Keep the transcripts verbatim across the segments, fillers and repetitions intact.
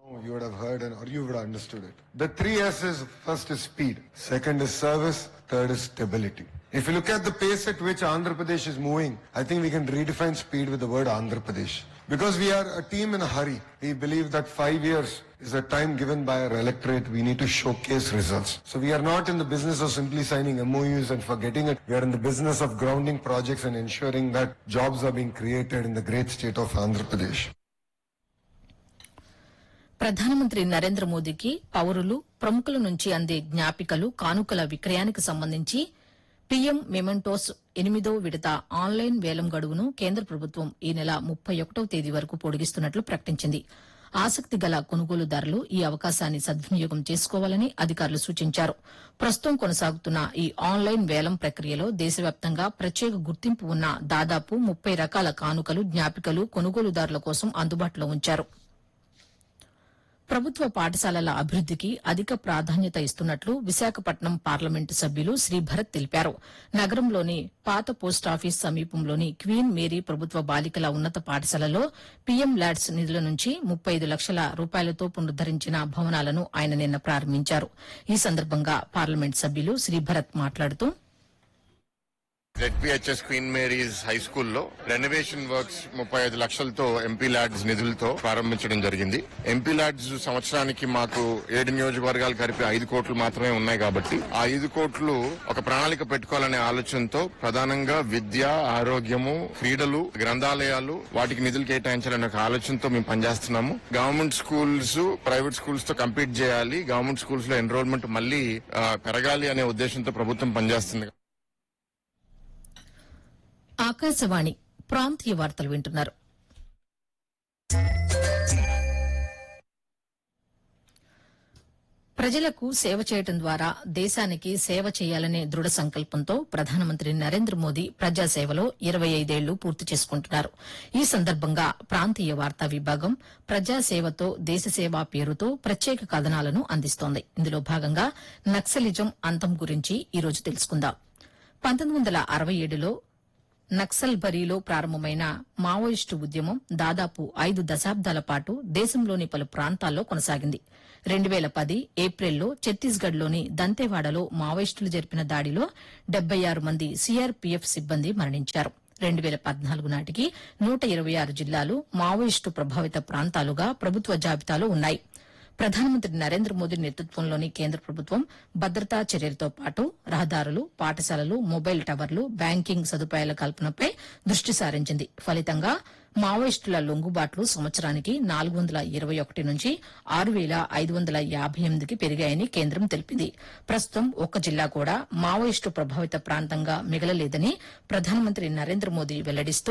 You would have heard and or you would have understood it. The three S's, first is speed, second is service, third is stability. If you look at the pace at which Andhra Pradesh is moving, I think we can redefine speed with the word Andhra Pradesh. Because we are a team in a hurry. We believe that five years is the time given by our electorate. We need to showcase results. So we are not in the business of simply signing M O Us and forgetting it. We are in the business of grounding projects and ensuring that jobs are being created in the great state of Andhra Pradesh. ప్రధానమంత్రి నరేంద్ర మోదీకి పౌరులు ప్రముఖుల నుంచి అందే జ్ఞాపికలు కానుకల విక్రయానికి సంబంధించి PM mementos ఎనిమిదో విడత ఆన్లైన్ వేలం గడువును కేంద్ర ప్రభుత్వం ఈ నెల ముప్పై ఒకటవ తేదీ వరకు పొడిగిస్తున్నట్లు ప్రకటించింది. ఆసక్తి గల కొనుగోలుదారులు ఈ అవకాశాన్ని సద్వినియోగం చేసుకోవాలని అధికారులు సూచించారు. ప్రస్తుతం కొనసాగుతున్న ఈ ఆన్లైన్ వేలం ప్రక్రియలో దేశవ్యాప్తంగా ప్రత్యేక గుర్తింపు ఉన్న దాదాపు ముప్పై రకాల కానుకలు జ్ఞాపికలు కొనుగోలుదారుల కోసం అందుబాటులో ఉంచారు. ప్రభుత్వ పాఠశాలల అభివృద్దికి అధిక ప్రాధాన్యత ఇస్తున్నట్లు విశాఖపట్నం పార్లమెంటు సభ్యులు శ్రీ భరత్ తెలిపారు. నగరంలోని పాత పోస్టాఫీస్ సమీపంలోని క్వీన్ మేరీ ప్రభుత్వ బాలికల ఉన్నత పాఠశాలలో పీఎం ల్యాడ్స్ నిధుల నుంచి ముప్పై ఐదు లక్షల రూపాయలతో పునరుద్దరించిన భవనాలను ఆయన నిన్న ప్రారంభించారు. ఈ సందర్భంగా పార్లమెంటు సభ్యులు శ్రీ భరత్ మాట్లాడుతూ జెడ్పీహెచ్ఎస్ క్వీన్ మేరీస్ హై స్కూల్లో రెనోవేషన్ వర్క్స్ ముప్పై ఐదు లక్షలతో ఎంపీ ల్యాడ్స్ నిధులతో ప్రారంభించడం జరిగింది. ఎంపీ ల్యాడ్స్ సంవత్సరానికి మాకు ఏడు నియోజకవర్గాలు కలిపి ఐదు కోట్లు మాత్రమే ఉన్నాయి కాబట్టి ఆ ఐదు కోట్లు ఒక ప్రణాళిక పెట్టుకోవాలనే ఆలోచనతో ప్రధానంగా విద్య, ఆరోగ్యము, క్రీడలు, గ్రంథాలయాలు వాటికి నిధులు కేటాయించాలనే ఒక ఆలోచనతో మేము పనిచేస్తున్నాము. గవర్నమెంట్ స్కూల్స్ ప్రైవేట్ స్కూల్స్ తో కంపీట్ చేయాలి, గవర్నమెంట్ స్కూల్స్ లో ఎన్రోల్మెంట్ మళ్లీ పెరగాలి అనే ఉద్దేశంతో ప్రభుత్వం పనిచేస్తుంది. ఆకాశవాణి ప్రాంతీయ వార్తలు వింటున్నారు. ప్రజలకు సేవ చేయడం ద్వారా దేశానికి సేవ చేయాలనే దృఢ సంకల్పంతో ప్రధానమంత్రి నరేంద్ర మోదీ ప్రజాసేవలో ఇరవై ఐదేళ్లు పూర్తి చేసుకుంటున్నారు. ఈ సందర్భంగా ప్రాంతీయ వార్తా విభాగం ప్రజాసేవతో దేశసేవ పేరుతో ప్రత్యేక కథనాలను అందిస్తోంది. ఇందులో భాగంగా నక్సలిజం అంతం గురించి ఈ రోజు తెలుసుకుందాం. పంతొమ్మిది వందల అరవై ఏడులో నక్సల్ బరీలో ప్రారంభమైన మావోయిస్టు ఉద్యమం దాదాపు ఐదు దశాబ్దాల పాటు దేశంలోని పలు ప్రాంతాల్లో కొనసాగింది. రెండు వేల పది ఏప్రిల్లో ఛత్తీస్గఢ్లోని దంతెవాడలో మావోయిస్టులు జరిపిన దాడిలో డెబ్బై ఆరు మంది సీఆర్పీఎఫ్ సిబ్బంది మరణించారు. రెండు వేల పద్నాలుగు నాటికి నూట ఇరవై ఆరు జిల్లాలు మావోయిస్టు ప్రభావిత ప్రాంతాలుగా ప్రభుత్వ జాబితాలో ఉన్నాయి. ప్రధానమంత్రి నరేంద్ర మోదీ నేతృత్వంలోని కేంద్ర ప్రభుత్వం భద్రతా చర్యలతో పాటు రహదారులు, పాఠశాలలు, మొబైల్ టవర్లు, బ్యాంకింగ్ సదుపాయాల కల్పనపై దృష్టి సారించింది. ఫలితంగా మావోయిస్టుల లొంగుబాట్లు సంవత్సరానికి నాలుగు వందల ఇరవై ఒకటి నుంచి ఆరు వేల ఐదు వందల యాభై ఎనిమిదికి పెరిగాయని కేంద్రం తెలిపింది. ప్రస్తుతం ఒక్క జిల్లా కూడా మావోయిస్టు ప్రభావిత ప్రాంతంగా మిగలలేదని ప్రధానమంత్రి నరేంద్ర మోదీ వెల్లడిస్తూ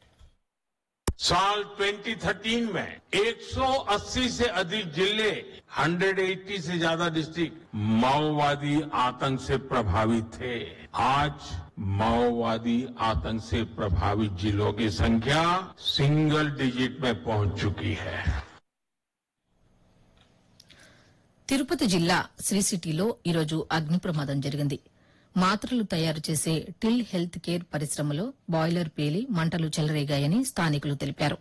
साल दो हज़ार तेरह में एक सौ अस्सी से अधिक जिले, एक सौ अस्सी से ज्यादा डिस्ट्रिक्ट माओवादी आतंक से प्रभावित थे. आज माओवादी आतंक से प्रभावित जिलों की संख्या सिंगल डिजिट में पहुंच चुकी है. తిరుపతి జిల్లా శ్రీ సిటీలో ఈరోజు అగ్ని ప్రమాదం జరిగింది. మాత్రలు తయారు చేసే టిల్ హెల్త్ కేర్ పరిశ్రమలో బాయిలర్ పేలి మంటలు చెలరేగాయని స్థానికులు తెలిపారు.